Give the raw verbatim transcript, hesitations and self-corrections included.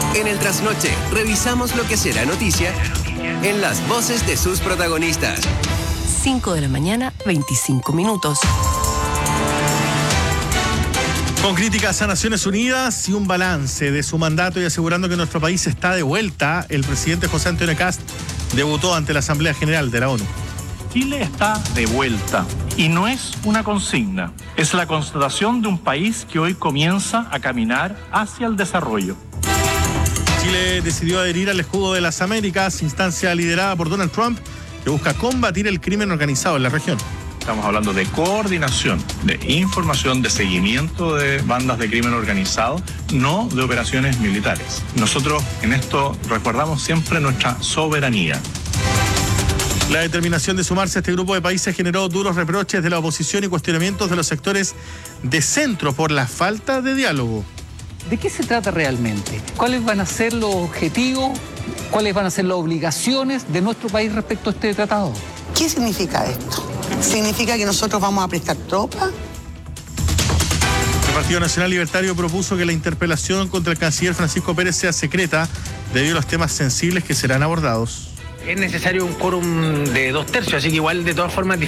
En el trasnoche, revisamos lo que será noticia en las voces de sus protagonistas. cinco de la mañana, veinticinco minutos. Con críticas a Naciones Unidas y un balance de su mandato y asegurando que nuestro país está de vuelta, el presidente José Antonio Kast debutó ante la Asamblea General de la ONU. Chile está de vuelta y no es una consigna, es la constatación de un país que hoy comienza a caminar hacia el desarrollo. Chile decidió adherir al Escudo de las Américas, instancia liderada por Donald Trump, que busca combatir el crimen organizado en la región. Estamos hablando de coordinación, de información, de seguimiento de bandas de crimen organizado, no de operaciones militares. Nosotros en esto recordamos siempre nuestra soberanía. La determinación de sumarse a este grupo de países generó duros reproches de la oposición y cuestionamientos de los sectores de centro por la falta de diálogo. ¿De qué se trata realmente? ¿Cuáles van a ser los objetivos? ¿Cuáles van a ser las obligaciones de nuestro país respecto a este tratado? ¿Qué significa esto? ¿Significa que nosotros vamos a prestar tropas? El Partido Nacional Libertario propuso que la interpelación contra el canciller Francisco Pérez sea secreta debido a los temas sensibles que serán abordados. Es necesario un quórum de dos tercios, así que igual de todas formas